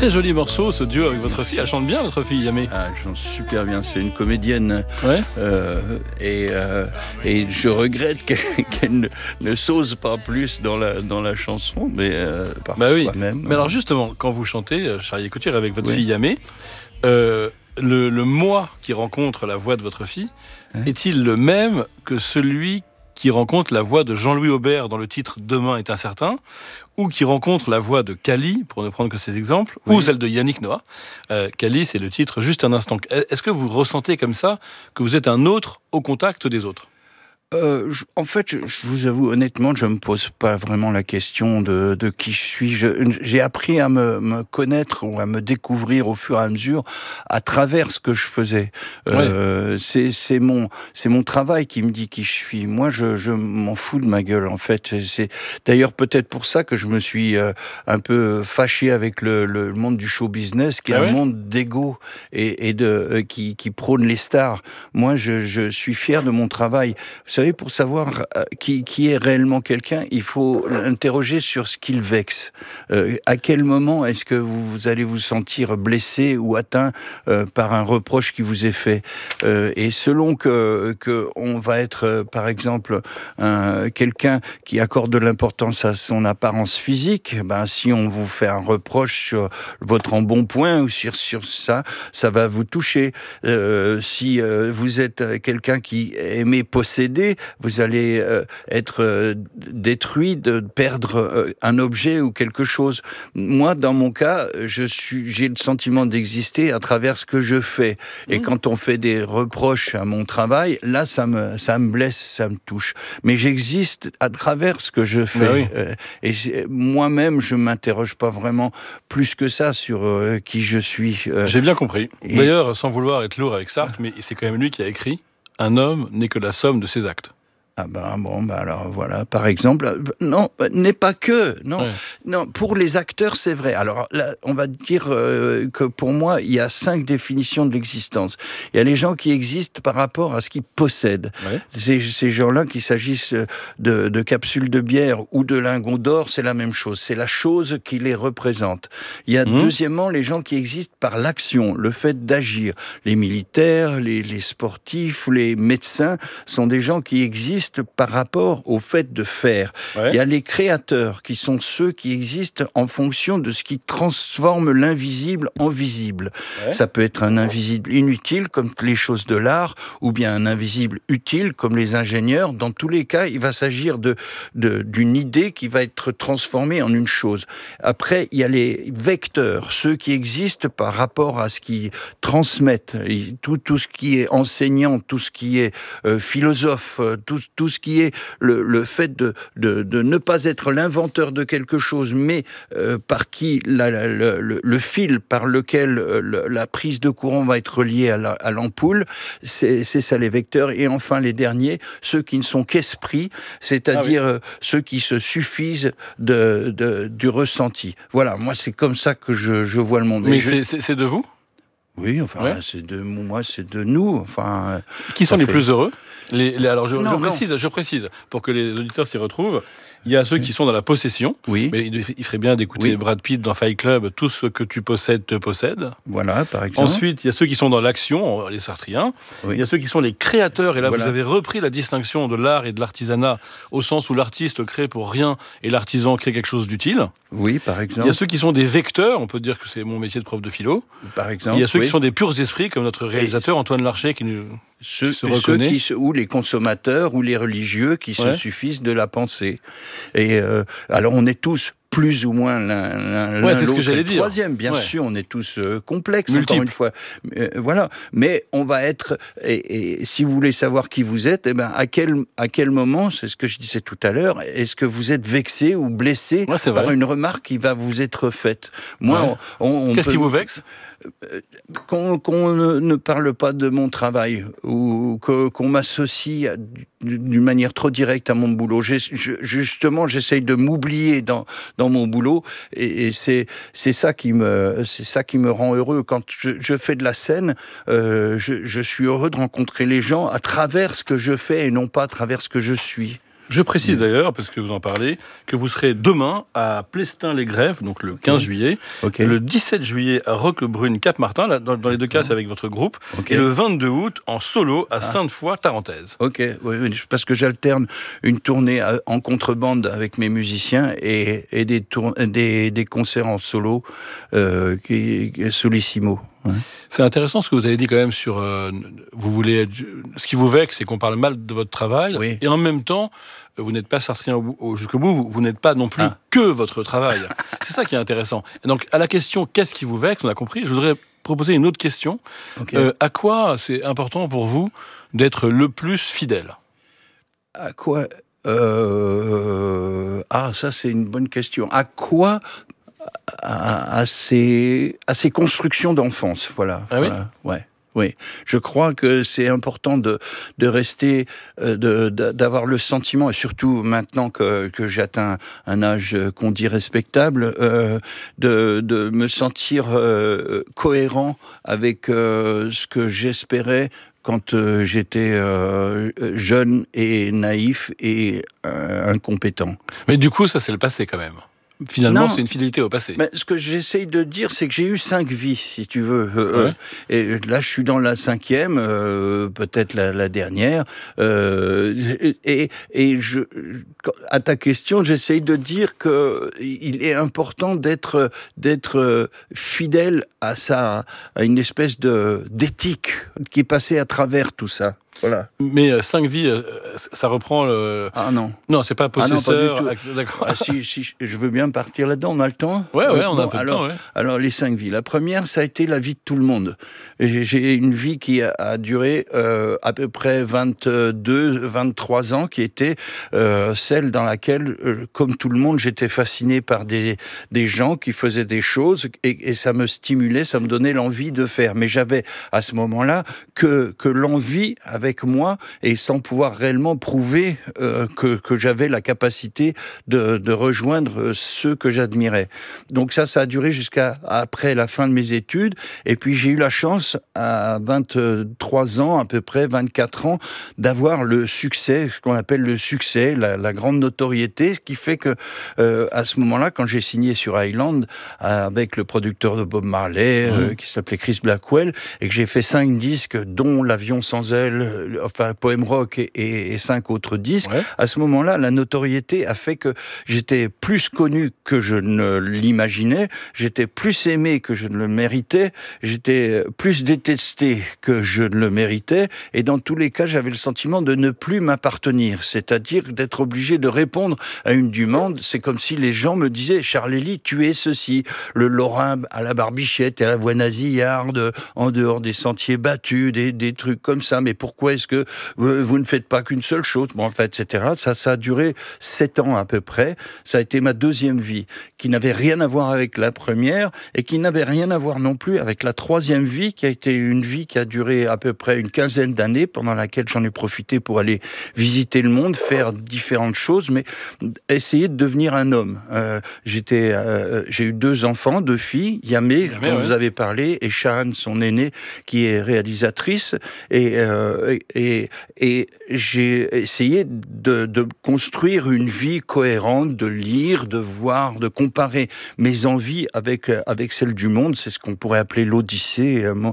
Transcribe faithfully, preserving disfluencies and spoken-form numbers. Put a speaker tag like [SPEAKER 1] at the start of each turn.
[SPEAKER 1] très joli morceau, ce duo avec votre fille. Elle chante bien, votre fille, Yamé.
[SPEAKER 2] Ah, elle chante super bien. C'est une comédienne.
[SPEAKER 1] Ouais.
[SPEAKER 2] Euh, et, euh, et je regrette qu'elle, qu'elle ne, ne s'ose pas plus dans la, dans la chanson, mais euh, par
[SPEAKER 1] bah oui.
[SPEAKER 2] soi-même.
[SPEAKER 1] Mais alors justement, quand vous chantez Charlie Couture avec votre
[SPEAKER 2] oui.
[SPEAKER 1] fille Yamé, euh, le, le moi qui rencontre la voix de votre fille, hein? Est-il le même que celui qui rencontre la voix de Jean-Louis Aubert dans le titre « Demain est incertain » ou qui rencontre la voix de Kali, pour ne prendre que ces exemples, oui. ou celle de Yannick Noah. Euh, Kali, c'est le titre « Juste un instant ». Est-ce que vous ressentez comme ça que vous êtes un autre au contact des autres ?
[SPEAKER 2] Euh, je, en fait, je, je vous avoue honnêtement, je me pose pas vraiment la question de, de qui je suis. Je, j'ai appris à me, me connaître ou à me découvrir au fur et à mesure à travers ce que je faisais. Euh, ouais. c'est, c'est mon, c'est mon travail qui me dit qui je suis. Moi, je, je m'en fous de ma gueule. En fait, c'est d'ailleurs peut-être pour ça que je me suis euh, un peu fâché avec le, le monde du show business, qui est ah un ouais monde d'ego et, et de euh, qui, qui prône les stars. Moi, je, je suis fier de mon travail. Vous savez, pour savoir qui, qui est réellement quelqu'un, il faut l'interroger sur ce qu'il vexe. Euh, à quel moment est-ce que vous, vous allez vous sentir blessé ou atteint euh, par un reproche qui vous est fait euh, Et selon que, que on va être, euh, par exemple, un, quelqu'un qui accorde de l'importance à son apparence physique, ben, si on vous fait un reproche sur votre embonpoint ou sur, sur ça, ça va vous toucher. Euh, si euh, vous êtes quelqu'un qui aimait posséder, vous allez euh, être euh, détruit de perdre euh, un objet ou quelque chose. Moi, dans mon cas, je suis, j'ai le sentiment d'exister à travers ce que je fais. Et mmh. quand on fait des reproches à mon travail, là, ça me, ça me blesse, ça me touche. Mais j'existe à travers ce que je fais.
[SPEAKER 1] Ben oui.
[SPEAKER 2] euh, et moi-même, je m'interroge pas vraiment plus que ça sur euh, qui je suis. Euh,
[SPEAKER 1] J'ai bien compris.
[SPEAKER 2] et...
[SPEAKER 1] D'ailleurs, sans vouloir être lourd avec Sartre, mais c'est quand même lui qui a écrit « Un homme n'est que la somme de ses actes ».
[SPEAKER 2] Ah ben bon, ben alors voilà, par exemple, non, n'est pas que, non, ouais. non, pour les acteurs c'est vrai. Alors là, on va dire euh, que pour moi, il y a cinq définitions de l'existence. Il y a les gens qui existent par rapport à ce qu'ils possèdent. Ouais. Ces, ces gens-là, qu'il s'agisse de, de capsules de bière ou de lingots d'or, c'est la même chose. C'est la chose qui les représente. Il y a mmh. deuxièmement les gens qui existent par l'action, le fait d'agir. Les militaires, les, les sportifs, les médecins sont des gens qui existent par rapport au fait de faire. Ouais. Il y a les créateurs qui sont ceux qui existent en fonction de ce qui transforme l'invisible en visible. Ouais. Ça peut être un invisible inutile comme les choses de l'art ou bien un invisible utile comme les ingénieurs. Dans tous les cas, il va s'agir de, de, d'une idée qui va être transformée en une chose. Après, il y a les vecteurs, ceux qui existent par rapport à ce qu'ils transmettent. Tout, tout ce qui est enseignant, tout ce qui est euh, philosophe, tout tout ce qui est le, le fait de, de, de ne pas être l'inventeur de quelque chose, mais euh, par qui la, la, le, le fil par lequel euh, la prise de courant va être reliée à, la, à l'ampoule, c'est, c'est ça les vecteurs. Et enfin les derniers, ceux qui ne sont qu'esprit, c'est-à-dire ah oui. euh, ceux qui se suffisent de, de, du ressenti. Voilà, moi c'est comme ça que je, je vois le monde.
[SPEAKER 1] Mais
[SPEAKER 2] je...
[SPEAKER 1] c'est, c'est, c'est de vous ?
[SPEAKER 2] Oui, enfin, ouais. c'est de moi, c'est de nous. Enfin,
[SPEAKER 1] qui sont les
[SPEAKER 2] fait...
[SPEAKER 1] plus heureux ? Les, les, alors je,
[SPEAKER 2] non,
[SPEAKER 1] je précise, je précise pour que les auditeurs s'y retrouvent. Il y a ceux qui sont dans la possession.
[SPEAKER 2] Oui.
[SPEAKER 1] Mais il, il ferait bien d'écouter oui. Brad Pitt dans Fight Club. Tout ce que tu possèdes te possède.
[SPEAKER 2] Voilà, par exemple.
[SPEAKER 1] Ensuite, il y a ceux qui sont dans l'action, les sartriens. Oui. Il y a ceux qui sont les créateurs. Et là, voilà. Vous avez repris la distinction de l'art et de l'artisanat au sens où l'artiste crée pour rien et l'artisan crée quelque chose d'utile.
[SPEAKER 2] Oui, par exemple.
[SPEAKER 1] Il y a ceux qui sont des vecteurs. On peut dire que c'est mon métier de prof de philo.
[SPEAKER 2] Par exemple.
[SPEAKER 1] Il y a ceux
[SPEAKER 2] oui.
[SPEAKER 1] qui sont des purs esprits, comme notre réalisateur et... Antoine Larcher qui nous.
[SPEAKER 2] Ceux, ceux qui, ou les consommateurs ou les religieux qui ouais. se suffisent de la pensée. Et euh, alors on est tous plus ou moins l'un, l'un,
[SPEAKER 1] ouais,
[SPEAKER 2] l'un
[SPEAKER 1] c'est
[SPEAKER 2] l'autre
[SPEAKER 1] ce que j'allais
[SPEAKER 2] et le
[SPEAKER 1] dire.
[SPEAKER 2] troisième, bien
[SPEAKER 1] ouais.
[SPEAKER 2] sûr, on est tous euh, complexes,
[SPEAKER 1] Multiple.
[SPEAKER 2] encore une fois. Euh, voilà. Mais on va être, et, et si vous voulez savoir qui vous êtes, eh ben, à quel, à quel moment, c'est ce que je disais tout à l'heure, est-ce que vous êtes vexé ou blessé
[SPEAKER 1] ouais,
[SPEAKER 2] par une remarque qui va vous être faite? Moi,
[SPEAKER 1] ouais.
[SPEAKER 2] on, on
[SPEAKER 1] Qu'est-ce
[SPEAKER 2] peut...
[SPEAKER 1] qui vous vexe?
[SPEAKER 2] Qu'on, qu'on ne, ne parle pas de mon travail ou que, qu'on m'associe d'une manière trop directe à mon boulot. J'ai, je, justement, j'essaye de m'oublier dans, dans mon boulot et, et c'est, c'est, ça qui me, c'est ça qui me rend heureux. Quand je, je fais de la scène, euh, je, je suis heureux de rencontrer les gens à travers ce que je fais et non pas à travers ce que je suis.
[SPEAKER 1] Je précise d'ailleurs, parce que vous en parlez, que vous serez demain à Plestin-les-Grèves, donc le quinze okay. juillet, okay. le dix-sept juillet à Roquebrune, Cap-Martin, là, dans, dans les deux cas c'est avec votre groupe, okay. et le vingt-deux août en solo à ah. Sainte-Foy-Tarentaise.
[SPEAKER 2] Ok, oui, oui, parce que j'alterne une tournée en contrebande avec mes musiciens et, et des, tour- des, des concerts en solo, euh, qui, qui, solissimo. Ouais.
[SPEAKER 1] C'est intéressant ce que vous avez dit quand même sur euh, vous voulez ce qui vous vexe, c'est qu'on parle mal de votre travail oui. et en même temps vous n'êtes pas sartrien au, au, jusqu'au bout, vous, vous n'êtes pas non plus ah. que votre travail. C'est ça qui est intéressant. Et donc à la question qu'est-ce qui vous vexe, on a compris. Je voudrais proposer une autre question. Okay. Euh, à quoi c'est important pour vous d'être le plus fidèle ?
[SPEAKER 2] À quoi euh... Ah, ça c'est une bonne question. À quoi À, à, ces, à ces constructions d'enfance, voilà.
[SPEAKER 1] Ah oui
[SPEAKER 2] voilà, ouais. Oui, je crois que c'est important de, de rester, euh, de, de, d'avoir le sentiment, et surtout maintenant que, que j'atteins un âge qu'on dit respectable, euh, de, de me sentir euh, cohérent avec euh, ce que j'espérais quand euh, j'étais euh, jeune et naïf et euh, incompétent.
[SPEAKER 1] Mais du coup, ça c'est le passé quand même. Finalement, non, c'est une fidélité au passé.
[SPEAKER 2] Mais ce que j'essaye de dire, c'est que j'ai eu cinq vies, si tu veux. Euh, ouais. Et là, je suis dans la cinquième, euh, peut-être la, la dernière. Euh, et et je, à ta question, j'essaye de dire que il est important d'être d'être fidèle à ça, à une espèce de d'éthique qui est passée à travers tout ça. Voilà.
[SPEAKER 1] Mais euh, cinq vies, euh, ça reprend le...
[SPEAKER 2] Ah non.
[SPEAKER 1] Non, c'est pas possesseur.
[SPEAKER 2] Ah non, pas du tout. D'accord. Ah, si, si, je veux bien partir là-dedans, on a le temps ?
[SPEAKER 1] Ouais, ouais, on bon, a un peu
[SPEAKER 2] alors,
[SPEAKER 1] de temps, ouais.
[SPEAKER 2] Alors, les cinq vies. La première, ça a été la vie de tout le monde. J'ai, j'ai une vie qui a, a duré euh, à peu près vingt-deux, vingt-trois ans, qui était euh, celle dans laquelle, euh, comme tout le monde, j'étais fasciné par des, des gens qui faisaient des choses et, et ça me stimulait, ça me donnait l'envie de faire. Mais j'avais, à ce moment-là, que, que l'envie avec moi et sans pouvoir réellement prouver euh, que, que j'avais la capacité de, de rejoindre ceux que j'admirais. Donc ça, ça a duré jusqu'à après la fin de mes études. Et puis j'ai eu la chance, à vingt-trois ans, à peu près, vingt-quatre ans, d'avoir le succès, ce qu'on appelle le succès, la, la grande notoriété, qui fait que euh, à ce moment-là, quand j'ai signé sur Island avec le producteur de Bob Marley, mmh. euh, qui s'appelait Chris Blackwell, et que j'ai fait cinq disques, dont L'Avion sans aile, enfin Poème Rock et, et, et cinq autres disques, ouais. À ce moment-là, la notoriété a fait que j'étais plus connu que je ne l'imaginais, j'étais plus aimé que je ne le méritais, j'étais plus détesté que je ne le méritais, et dans tous les cas, j'avais le sentiment de ne plus m'appartenir, c'est-à-dire d'être obligé de répondre à une demande. C'est comme si les gens me disaient « Charles-Élie, tu es ceci, le Lorrain à la barbichette et à la voix nasillarde, en dehors des sentiers battus, des, des trucs comme ça, mais pourquoi est-ce que vous ne faites pas qu'une seule chose ?» Bon, en fait, et cetera. Ça, ça a duré sept ans à peu près. Ça a été ma deuxième vie, qui n'avait rien à voir avec la première et qui n'avait rien à voir non plus avec la troisième vie, qui a été une vie qui a duré à peu près une quinzaine d'années, pendant laquelle j'en ai profité pour aller visiter le monde, faire différentes choses, mais essayer de devenir un homme. Euh, j'étais, euh, j'ai eu deux enfants, deux filles, Yamé, Yamé dont ouais. vous avez parlé, et Shahan, son aînée, qui est réalisatrice, et, euh, et, et j'ai essayé de, de construire une vie cohérente, de lire, de voir, de comparer mes envies avec, avec celles du monde. C'est ce qu'on pourrait appeler l'Odyssée, mon,